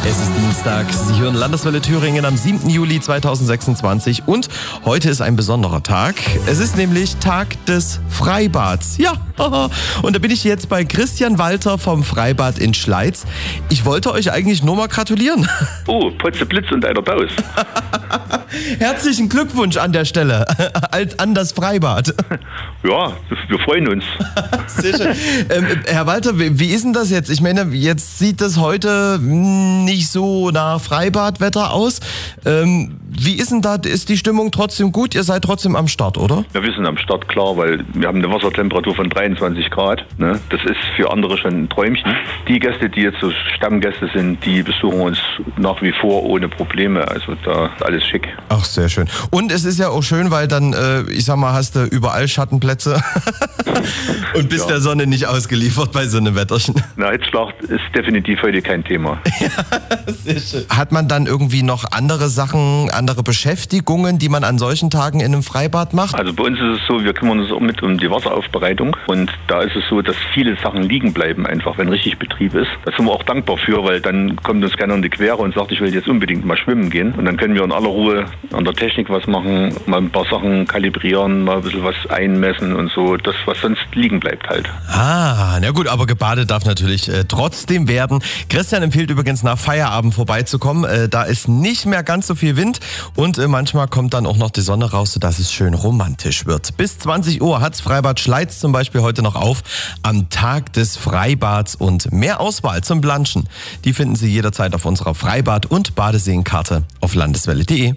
Es ist Dienstag, Sie hören Landeswelle Thüringen am 7. Juli 2026 und heute ist ein besonderer Tag. Es ist nämlich Tag des Freibads. Ja, und da bin ich jetzt bei Christian Walter vom Freibad in Schleiz. Ich wollte euch eigentlich nur mal gratulieren. Oh, Potze Blitz und einer Baus. Herzlichen Glückwunsch an der Stelle an das Freibad. Ja, wir freuen uns. Sehr schön. Herr Walter, wie ist denn das jetzt? Ich meine, jetzt sieht das heute nicht so nach Freibadwetter aus. Wie ist denn da? Ist die Stimmung trotzdem gut? Ihr seid trotzdem am Start, oder? Ja, wir sind am Start, klar, weil wir haben eine Wassertemperatur von 23 Grad. Ne? Das ist für andere schon ein Träumchen. Die Gäste, die jetzt so Stammgäste sind, die besuchen uns nach wie vor ohne Probleme. Also da ist alles schick. Ach, sehr schön. Und es ist ja auch schön, weil dann, ich sag mal, hast du überall Schattenplätze und bist der Sonne nicht ausgeliefert bei so einem Wetterchen. Na, Hitzschlag ist definitiv heute kein Thema. Ja, sehr schön. Hat man dann irgendwie noch andere Sachen, andere Beschäftigungen, die man an solchen Tagen in einem Freibad macht? Also bei uns ist es so, wir kümmern uns auch mit um die Wasseraufbereitung und da ist es so, dass viele Sachen liegen bleiben einfach, wenn richtig Betrieb ist. Da sind wir auch dankbar für, weil dann kommt uns keiner in die Quere und sagt, ich will jetzt unbedingt mal schwimmen gehen und dann können wir in aller Ruhe an der Technik was machen, mal ein paar Sachen kalibrieren, mal ein bisschen was einmessen und so, das was sonst liegen bleibt halt. Ah, na gut, aber gebadet darf natürlich trotzdem werden. Christian empfiehlt übrigens nach Feierabend vorbeizukommen, da ist nicht mehr ganz so viel Wind und manchmal kommt dann auch noch die Sonne raus, sodass es schön romantisch wird. Bis 20 Uhr hat's Freibad Schleiz zum Beispiel heute noch auf, am Tag des Freibads und mehr Auswahl zum Blanschen. Die finden Sie jederzeit auf unserer Freibad- und Badeseenkarte auf landeswelle.de.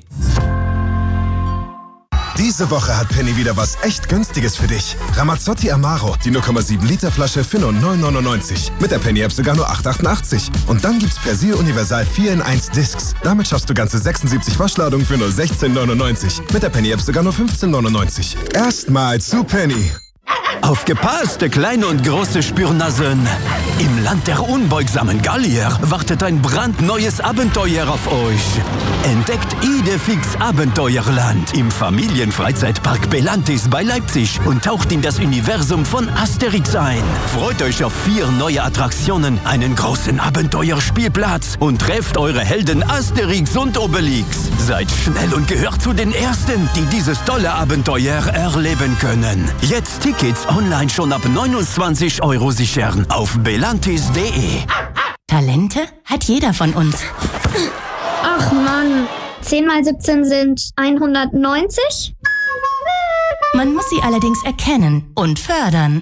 Diese Woche hat Penny wieder was echt Günstiges für dich. Ramazzotti Amaro, die 0,7 Liter Flasche für nur 9,99. Mit der Penny-App sogar nur 8,88. Und dann gibt's Persil Universal 4 in 1 Discs. Damit schaffst du ganze 76 Waschladungen für nur 16,99. Mit der Penny-App sogar nur 15,99. Erstmal zu Penny. Aufgepasst, kleine und große Spürnasen! Im Land der unbeugsamen Gallier wartet ein brandneues Abenteuer auf euch. Entdeckt Idefix Abenteuerland im Familienfreizeitpark Belantis bei Leipzig und taucht in das Universum von Asterix ein. Freut euch auf 4 neue Attraktionen, einen großen Abenteuerspielplatz und trefft eure Helden Asterix und Obelix. Seid schnell und gehört zu den Ersten, die dieses tolle Abenteuer erleben können. Jetzt Tickets online schon ab 29 € sichern auf belantis.de. Talente hat jeder von uns. Ach Mann, 10 mal 17 sind 190? Man muss sie allerdings erkennen und fördern.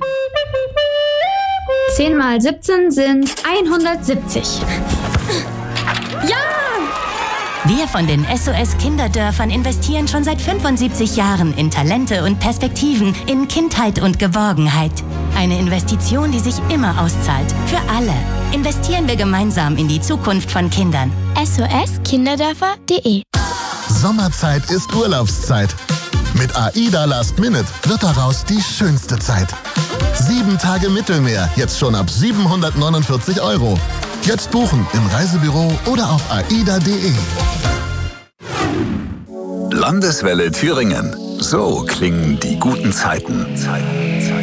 10 mal 17 sind 170. Ja! Wir von den SOS Kinderdörfern investieren schon seit 75 Jahren in Talente und Perspektiven, in Kindheit und Geborgenheit. Eine Investition, die sich immer auszahlt. Für alle. Investieren wir gemeinsam in die Zukunft von Kindern. soskinderdörfer.de. Sommerzeit ist Urlaubszeit. Mit AIDA Last Minute wird daraus die schönste Zeit. 7 Tage Mittelmeer, jetzt schon ab 749 €. Jetzt buchen im Reisebüro oder auf aida.de. Landeswelle Thüringen. So klingen die guten Zeiten.